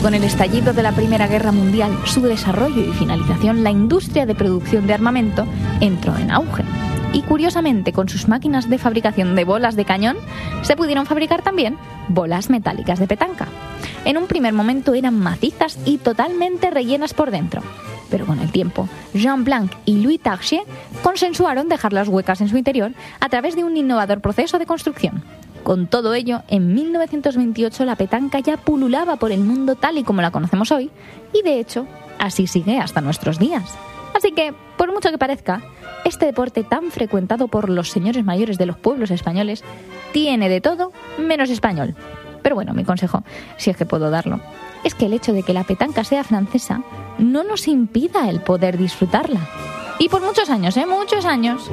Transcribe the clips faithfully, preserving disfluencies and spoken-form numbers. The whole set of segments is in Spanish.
con el estallido de la Primera Guerra Mundial, su desarrollo y finalización, la industria de producción de armamento entró en auge. Y curiosamente, con sus máquinas de fabricación de bolas de cañón, se pudieron fabricar también bolas metálicas de petanca. En un primer momento eran macizas y totalmente rellenas por dentro. Pero con el tiempo, Jean Blanc y Louis Tarchier consensuaron dejarlas huecas en su interior a través de un innovador proceso de construcción. Con todo ello, en mil novecientos veintiocho la petanca ya pululaba por el mundo tal y como la conocemos hoy, y de hecho, así sigue hasta nuestros días. Así que, por mucho que parezca, este deporte tan frecuentado por los señores mayores de los pueblos españoles tiene de todo menos español. Pero bueno, mi consejo, si es que puedo darlo, es que el hecho de que la petanca sea francesa no nos impida el poder disfrutarla. Y por muchos años, ¿eh? Muchos años.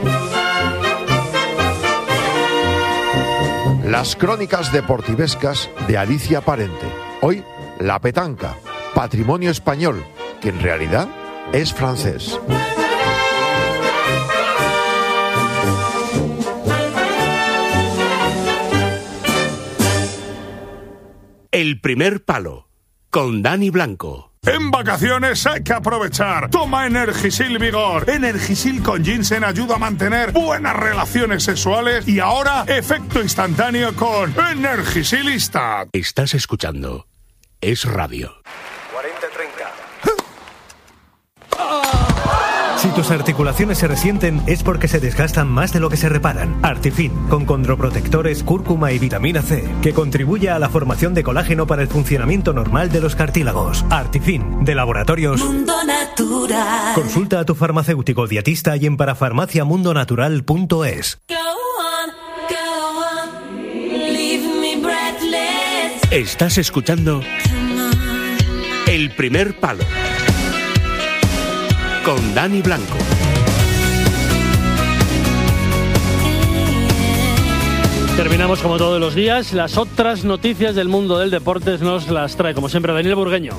Las crónicas deportivescas de Alicia Parente. Hoy, la petanca, patrimonio español, que en realidad es francés. El primer palo, con Dani Blanco. En vacaciones hay que aprovechar. Toma Energisil Vigor. Energisil con ginseng ayuda a mantener buenas relaciones sexuales y ahora efecto instantáneo con Energisilista. Estás escuchando Es Radio. cuarenta treinta. Si tus articulaciones se resienten es porque se desgastan más de lo que se reparan. Artifin, con condroprotectores, cúrcuma y vitamina C, que contribuye a la formación de colágeno para el funcionamiento normal de los cartílagos. Artifin, de Laboratorios Mundo Natural. Consulta a tu farmacéutico dietista y en parafarmaciamundonatural punto es. Estás escuchando El primer palo, con Dani Blanco. Terminamos como todos los días. Las otras noticias del mundo del deporte nos las trae, como siempre, Daniel Burgueño.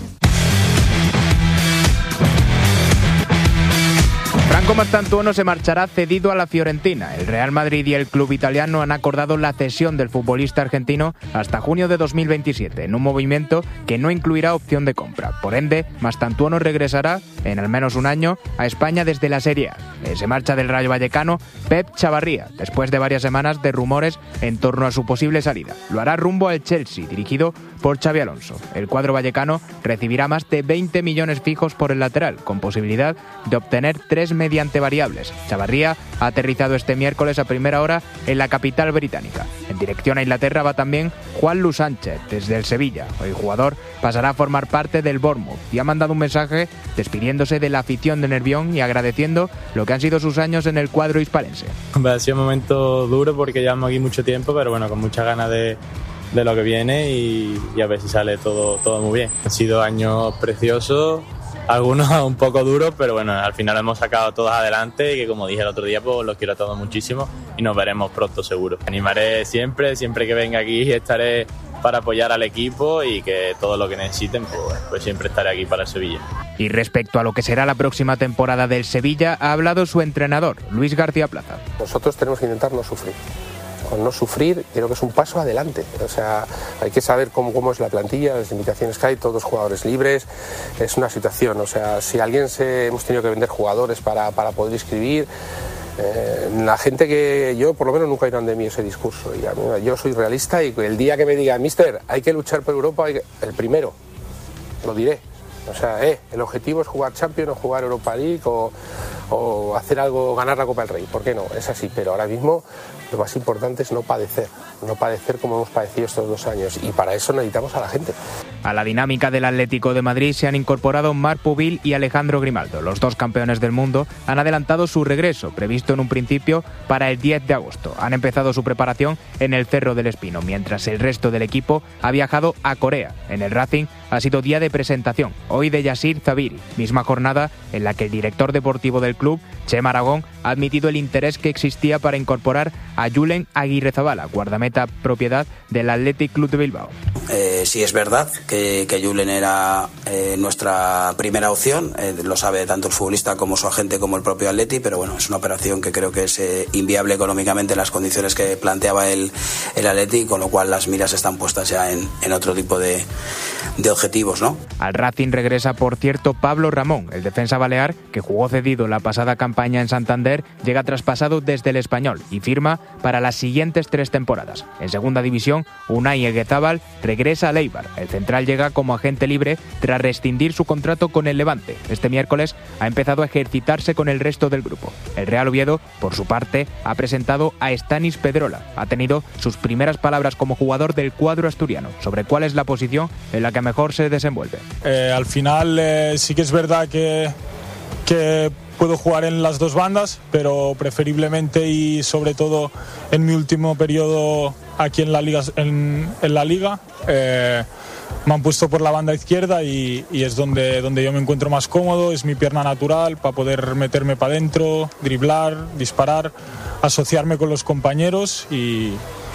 Franco Mastantuono se marchará cedido a la Fiorentina. El Real Madrid y el club italiano han acordado la cesión del futbolista argentino hasta junio de dos mil veintisiete, en un movimiento que no incluirá opción de compra. Por ende, Mastantuono regresará, en al menos un año, a España desde la Serie A. Se marcha del Rayo Vallecano Pep Chavarría, después de varias semanas de rumores en torno a su posible salida. Lo hará rumbo al Chelsea, dirigido por Xabi Alonso. El cuadro vallecano recibirá más de veinte millones fijos por el lateral, con posibilidad de obtener tres mediante variables. Chavarría ha aterrizado este miércoles a primera hora en la capital británica. En dirección a Inglaterra va también Juan Luis Sánchez, desde el Sevilla. El jugador pasará a formar parte del Bournemouth y ha mandado un mensaje despidiéndose de la afición de Nervión y agradeciendo lo que han sido sus años en el cuadro hispalense. Ha sido un momento duro porque llevamos aquí mucho tiempo, pero bueno, con muchas ganas de, de lo que viene y, y a ver si sale todo, todo muy bien. Han sido años preciosos, algunos un poco duros, pero bueno, al final hemos sacado todos adelante y que, como dije el otro día, pues los quiero a todos muchísimo y nos veremos pronto seguro. Me animaré siempre, siempre que venga aquí estaré para apoyar al equipo y que todo lo que necesiten, pues, pues siempre estaré aquí para el Sevilla. Y respecto a lo que será la próxima temporada del Sevilla, ha hablado su entrenador, Luis García Plaza. Nosotros tenemos que intentar no sufrir. Con no sufrir, creo que es un paso adelante. O sea, hay que saber cómo, cómo es la plantilla, las limitaciones que hay, todos jugadores libres. Es una situación, o sea, si alguien se hemos tenido que vender jugadores para, para poder inscribir, eh, la gente que yo, por lo menos, nunca irán de mí ese discurso. Y a mí, yo soy realista y el día que me digan, mister, hay que luchar por Europa, hay que... el primero, lo diré. O sea, eh, el objetivo es jugar Champions o jugar Europa League o, o hacer algo, ganar la Copa del Rey. ¿Por qué no? Es así, pero ahora mismo lo más importante es no padecer, no padecer como hemos padecido estos dos años y para eso necesitamos a la gente. A la dinámica del Atlético de Madrid se han incorporado Marc Pubil y Alejandro Grimaldo. Los dos campeones del mundo han adelantado su regreso, previsto en un principio para el diez de agosto. Han empezado su preparación en el Cerro del Espino, mientras el resto del equipo ha viajado a Corea. En el Racing ha sido día de presentación, hoy de Yasir Zabiri, misma jornada en la que el director deportivo del club, Chema Aragón, ha admitido el interés que existía para incorporar a Julen Aguirrezabala, guardameta propiedad del Athletic Club de Bilbao. Eh, sí es verdad que, que Julen era eh, nuestra primera opción, eh, lo sabe tanto el futbolista como su agente como el propio Athletic, pero bueno, es una operación que creo que es eh, inviable económicamente en las condiciones que planteaba el, el Athletic, con lo cual las miras están puestas ya en, en otro tipo de, de objetivos, ¿no? Al Racing regresa, por cierto, Pablo Ramón, el defensa balear, que jugó cedido la pasada campaña en Santander, llega traspasado desde el Español y firma para las siguientes tres temporadas. En segunda división, Unai Eguezábal regresa al Eibar. El central llega como agente libre tras rescindir su contrato con el Levante. Este miércoles ha empezado a ejercitarse con el resto del grupo. El Real Oviedo, por su parte, ha presentado a Stanis Pedrola. Ha tenido sus primeras palabras como jugador del cuadro asturiano sobre cuál es la posición en la que mejor se desenvuelve. Eh, al final eh, sí que es verdad que, que puedo jugar en las dos bandas, pero preferiblemente y sobre todo en mi último periodo aquí en la liga, en, en la liga eh, me han puesto por la banda izquierda y, y es donde, donde yo me encuentro más cómodo, es mi pierna natural para poder meterme para adentro, driblar, disparar, asociarme con los compañeros y,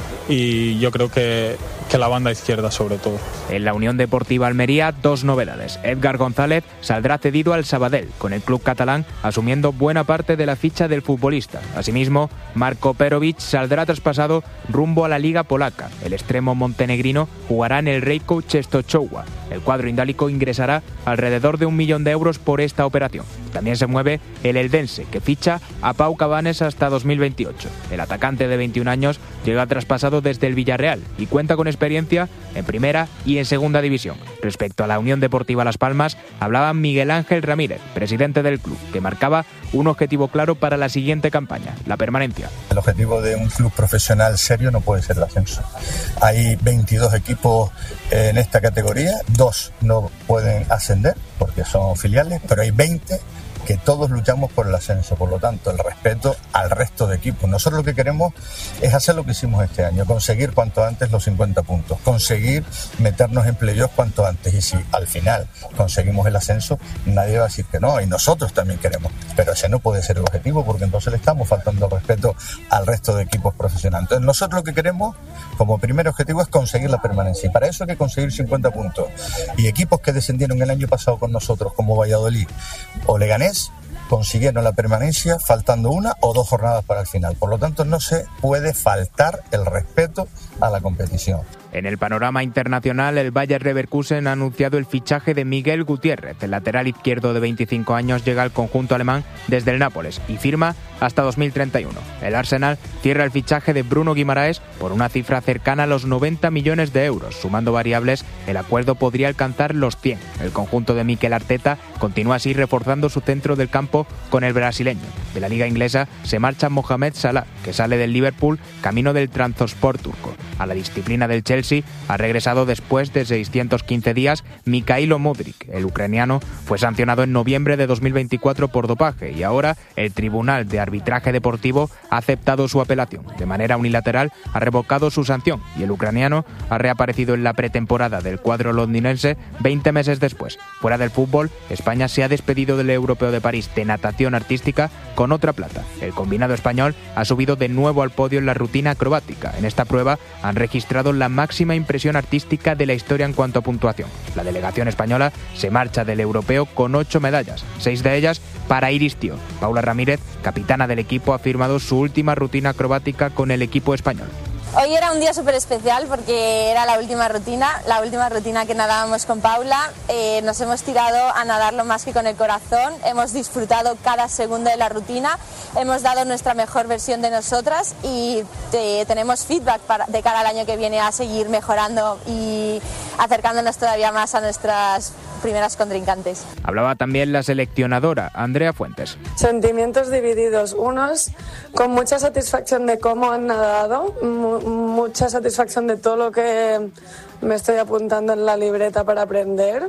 y yo creo que, que la banda izquierda sobre todo. En la Unión Deportiva Almería, dos novedades. Edgar González saldrá cedido al Sabadell, con el club catalán asumiendo buena parte de la ficha del futbolista. Asimismo, Marko Perovic saldrá traspasado rumbo a la Liga Polaca. El extremo montenegrino jugará en el Rejko Częstochowa. El cuadro indálico ingresará alrededor de un millón de euros por esta operación. También se mueve el Eldense, que ficha a Pau Cabanes hasta dos mil veintiocho. El atacante de veintiún años llega traspasado desde el Villarreal y cuenta con experiencia en primera y en segunda división. Respecto a la Unión Deportiva Las Palmas, hablaba Miguel Ángel Ramírez, presidente del club, que marcaba un objetivo claro para la siguiente campaña, la permanencia. El objetivo de un club profesional serio no puede ser el ascenso. Hay veintidós equipos en esta categoría, dos no pueden ascender porque son filiales, pero hay veinte que todos luchamos por el ascenso, por lo tanto el respeto al resto de equipos. Nosotros lo que queremos es hacer lo que hicimos este año, conseguir cuanto antes los cincuenta puntos, conseguir meternos en playoffs cuanto antes, y si al final conseguimos el ascenso, nadie va a decir que no, y nosotros también queremos, pero ese no puede ser el objetivo porque entonces le estamos faltando el respeto al resto de equipos profesionales. Entonces nosotros lo que queremos como primer objetivo es conseguir la permanencia, y para eso hay que conseguir cincuenta puntos, y equipos que descendieron el año pasado con nosotros como Valladolid o Leganés consiguieron la permanencia faltando una o dos jornadas para el final. Por lo tanto, no se puede faltar el respeto a la competición. En el panorama internacional, el Bayer Leverkusen ha anunciado el fichaje de Miguel Gutiérrez. El lateral izquierdo de veinticinco años llega al conjunto alemán desde el Nápoles y firma hasta dos mil treinta y uno. El Arsenal cierra el fichaje de Bruno Guimaraes por una cifra cercana a los noventa millones de euros. Sumando variables, el acuerdo podría alcanzar los cien. El conjunto de Mikel Arteta continúa así reforzando su centro del campo con el brasileño. De la liga inglesa se marcha Mohamed Salah, que sale del Liverpool camino del Trabzonspor turco. A la disciplina del Chelsea ha regresado después de seiscientos quince días Mikhailo Mudryk. El ucraniano fue sancionado en noviembre de dos mil veinticuatro por dopaje y ahora el Tribunal de Arbitraje Deportivo ha aceptado su apelación. De manera unilateral ha revocado su sanción y el ucraniano ha reaparecido en la pretemporada del cuadro londinense veinte meses después. Fuera del fútbol, España se ha despedido del Europeo de París de natación artística con otra plata. El combinado español ha subido de nuevo al podio en la rutina acrobática. En esta prueba han registrado la máxima impresión artística de la historia en cuanto a puntuación. La delegación española se marcha del europeo con ocho medallas, seis de ellas para Iris Tío. Paula Ramírez, capitana del equipo, ha firmado su última rutina acrobática con el equipo español. Hoy era un día súper especial porque era la última rutina, la última rutina que nadábamos con Paula. Eh, nos hemos tirado a nadarlo más que con el corazón, hemos disfrutado cada segundo de la rutina, hemos dado nuestra mejor versión de nosotras y te, tenemos feedback para, de cara al año que viene a seguir mejorando y acercándonos todavía más a nuestras primeras contrincantes. Hablaba también la seleccionadora Andrea Fuentes. Sentimientos divididos, unos con mucha satisfacción de cómo han nadado, mu- mucha satisfacción de todo lo que me estoy apuntando en la libreta para aprender,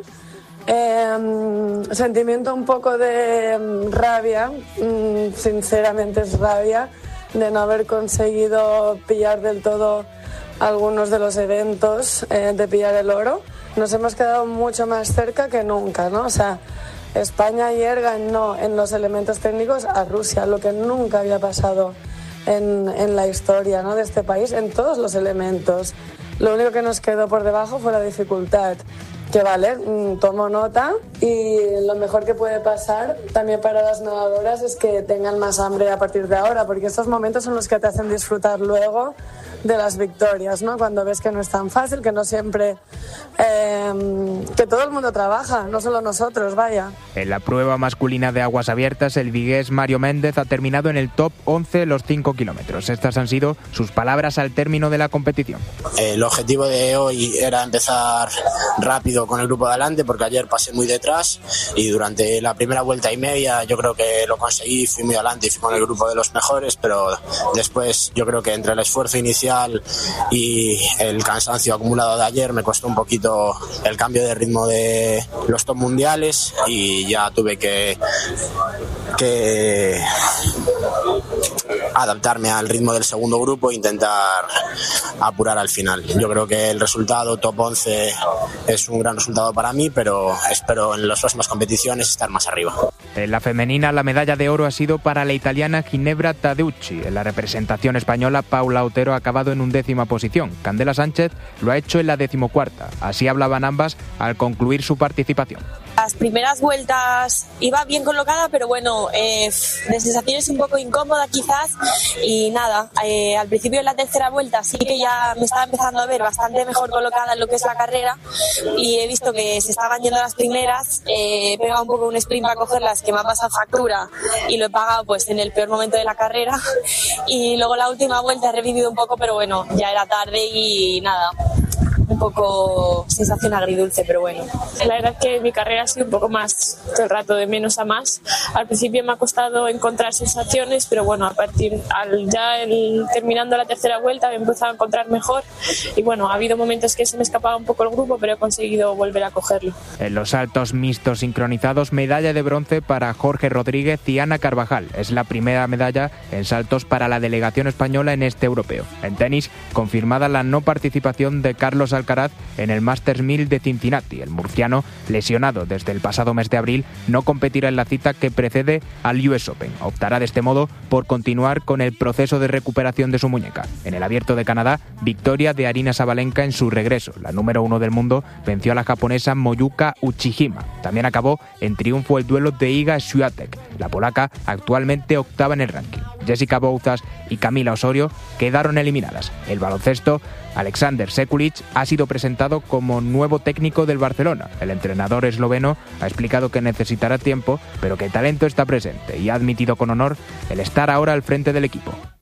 eh, sentimiento un poco de rabia, mm, sinceramente es rabia, de no haber conseguido pillar del todo algunos de los eventos, eh, de pillar el oro. Nos hemos quedado mucho más cerca que nunca, ¿no? O sea, España ayer ganó en los elementos técnicos a Rusia, lo que nunca había pasado en, en la historia, ¿no?, de este país, en todos los elementos. Lo único que nos quedó por debajo fue la dificultad, que vale, tomo nota, y lo mejor que puede pasar también para las nadadoras es que tengan más hambre a partir de ahora, porque estos momentos son los que te hacen disfrutar luego de las victorias, ¿no? Cuando ves que no es tan fácil, que no siempre, eh, que todo el mundo trabaja, no solo nosotros, vaya. En la prueba masculina de aguas abiertas, el vigués Mario Méndez ha terminado en el top once los cinco kilómetros. Estas han sido sus palabras al término de la competición. El objetivo de hoy era empezar rápido con el grupo de adelante, porque ayer pasé muy detrás y durante la primera vuelta y media yo creo que lo conseguí, fui muy adelante y fui con el grupo de los mejores, pero después yo creo que entre el esfuerzo inicial y el cansancio acumulado de ayer me costó un poquito el cambio de ritmo de los top mundiales y ya tuve que, que adaptarme al ritmo del segundo grupo e intentar apurar al final. Yo creo que el resultado top once es un gran resultado para mí, pero espero en las próximas competiciones estar más arriba. En la femenina, la medalla de oro ha sido para la italiana Ginebra Tadeucci. En la representación española, Paula Otero ha acabado en undécima posición. Candela Sánchez lo ha hecho en la decimocuarta. Así hablaban ambas al concluir su participación. Las primeras vueltas iba bien colocada, pero bueno, eh, de sensaciones un poco incómoda quizás y nada, eh, al principio de la tercera vuelta sí que ya me estaba empezando a ver bastante mejor colocada en lo que es la carrera y he visto que se estaban yendo las primeras, eh, he pegado un poco un sprint para cogerlas que me ha pasado factura y lo he pagado pues en el peor momento de la carrera y luego la última vuelta he revivido un poco, pero bueno, ya era tarde y nada, un poco sensación agridulce, pero bueno. La verdad es que mi carrera ha sido un poco más todo el rato de menos a más. Al principio me ha costado encontrar sensaciones, pero bueno, a partir al ya el, terminando la tercera vuelta me he empezado a encontrar mejor y bueno, ha habido momentos que se me escapaba un poco el grupo, pero he conseguido volver a cogerlo. En los saltos mixtos sincronizados, medalla de bronce para Jorge Rodríguez y Ana Carvajal. Es la primera medalla en saltos para la delegación española en este europeo. En tenis, confirmada la no participación de Carlos Alcaraz en el Masters mil de Cincinnati. El murciano, lesionado desde el pasado mes de abril, no competirá en la cita que precede al U S Open. Optará de este modo por continuar con el proceso de recuperación de su muñeca. En el Abierto de Canadá, victoria de Aryna Sabalenka en su regreso. La número uno del mundo venció a la japonesa Moyuka Uchijima. También acabó en triunfo el duelo de Iga Swiatek. La polaca, actualmente octava en el ranking. Jessica Bouzas y Camila Osorio quedaron eliminadas. El baloncesto, Alexander Sekulic ha sido presentado como nuevo técnico del Barcelona. El entrenador esloveno ha explicado que necesitará tiempo, pero que el talento está presente y ha admitido con honor el estar ahora al frente del equipo.